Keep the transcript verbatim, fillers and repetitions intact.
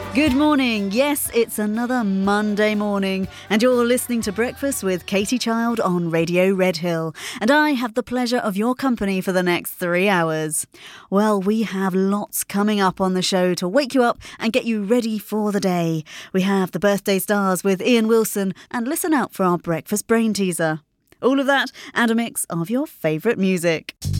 Good morning. Yes, it's another Monday morning, and you're listening to Breakfast with Katie Child on Radio Red Hill, and I have the pleasure of your company for the next three hours. Well, we have lots coming up on the show to wake you up and get you ready for the day. We have the Birthday Stars with Ian Wilson, and listen out for our Breakfast Brain Teaser. All of that and a mix of your favourite music.